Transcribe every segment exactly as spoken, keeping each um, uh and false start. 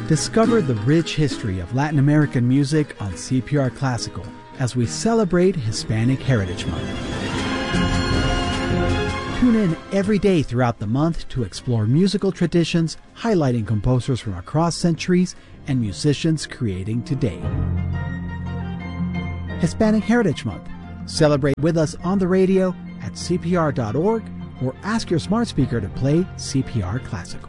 Discover the rich history of Latin American music on C P R Classical as we celebrate Hispanic Heritage Month. Tune in every day throughout the month to explore musical traditions, highlighting composers from across centuries and musicians creating today. Hispanic Heritage Month. Celebrate with us on the radio at C P R dot org or ask your smart speaker to play C P R Classical.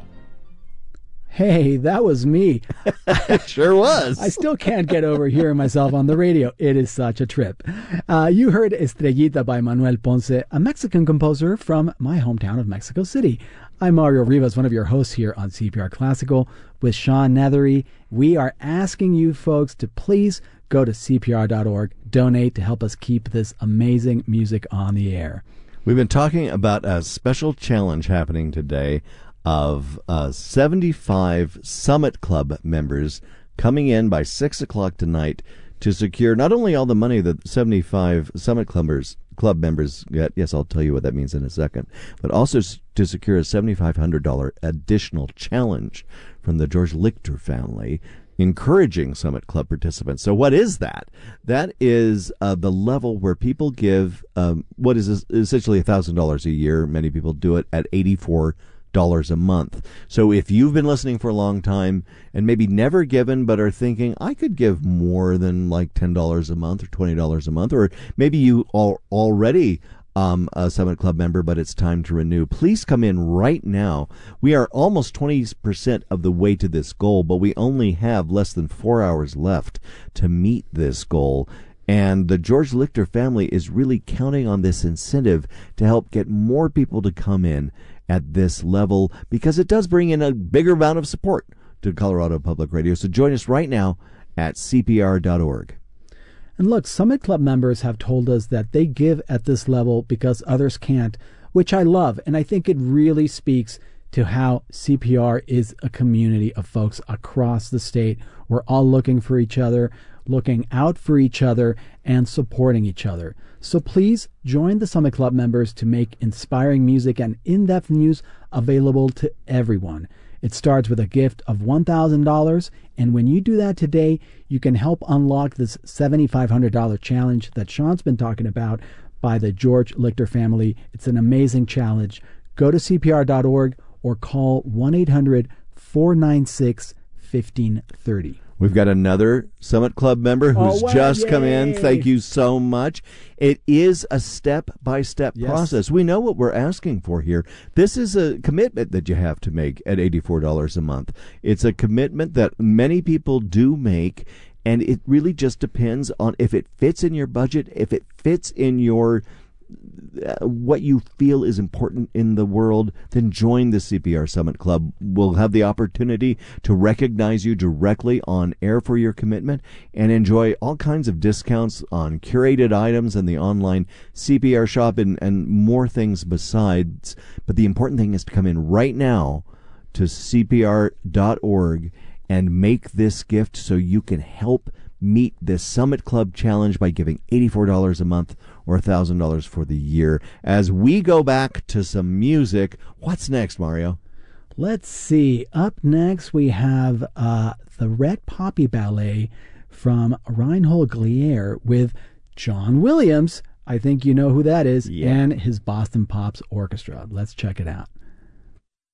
Hey, that was me. It sure was. I still can't get over hearing myself on the radio. It is such a trip. Uh, you heard Estrellita by Manuel Ponce, a Mexican composer from my hometown of Mexico City. I'm Mario Rivas, one of your hosts here on C P R Classical with Sean Nethery. We are asking you folks to please go to C P R dot org, donate to help us keep this amazing music on the air. We've been talking about a special challenge happening today of uh, seventy-five Summit Club members coming in by six o'clock tonight to secure not only all the money that seventy-five Summit Clubbers, Club members get, yes, I'll tell you what that means in a second, but also to secure a seven thousand five hundred dollars additional challenge from the George Lichter family, encouraging Summit Club participants. So what is that? That is uh, the level where people give um, what is essentially one thousand dollars a year. Many people do it at eighty-four dollars a month. So if you've been listening for a long time and maybe never given but are thinking, I could give more than like ten dollars a month or twenty dollars a month, or maybe you are already um, a Summit Club member, but it's time to renew, please come in right now. We are almost twenty percent of the way to this goal, but we only have less than four hours left to meet this goal. And the George Lichter family is really counting on this incentive to help get more people to come in at this level, because it does bring in a bigger amount of support to Colorado Public Radio. So join us right now at C P R dot org. And look, Summit Club members have told us that they give at this level because others can't, which I love. And I think it really speaks to how C P R is a community of folks across the state. We're all looking for each other, looking out for each other, and supporting each other. So please join the Summit Club members to make inspiring music and in-depth news available to everyone. It starts with a gift of one thousand dollars, and when you do that today, you can help unlock this seven thousand five hundred dollars challenge that Sean's been talking about by the George Lichter family. It's an amazing challenge. Go to C P R dot org or call one eight hundred four nine six fifteen thirty. We've got another Summit Club member who's oh, wow, just yay. come in. Thank you so much. It is a step-by-step yes. process. We know what we're asking for here. This is a commitment that you have to make at eighty-four dollars a month. It's a commitment that many people do make, and it really just depends on if it fits in your budget, if it fits in your Uh, what you feel is important in the world, then join the C P R Summit Club. We'll have the opportunity to recognize you directly on air for your commitment and enjoy all kinds of discounts on curated items and the online C P R shop and, and more things besides. But the important thing is to come in right now to C P R dot org and make this gift so you can help meet this Summit Club challenge by giving eighty-four dollars a month or one thousand dollars for the year. As we go back to some music, what's next, Mario? Let's see. Up next, we have uh, the Red Poppy Ballet from Reinhold Glier with John Williams. I think you know who that is, yeah. and his Boston Pops Orchestra. Let's check it out.